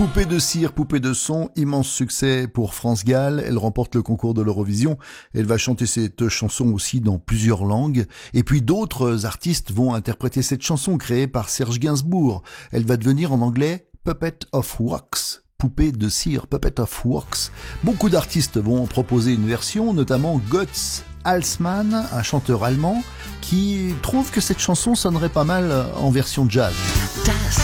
Poupée de cire, poupée de son, immense succès pour France Gall. Elle remporte le concours de l'Eurovision. Elle va chanter cette chanson aussi dans plusieurs langues. Et puis d'autres artistes vont interpréter cette chanson créée par Serge Gainsbourg. Elle va devenir en anglais Puppet of Wax. Poupée de cire, Puppet of Wax. Beaucoup d'artistes vont proposer une version, notamment Götz Alsmann, un chanteur allemand, qui trouve que cette chanson sonnerait pas mal en version jazz. Das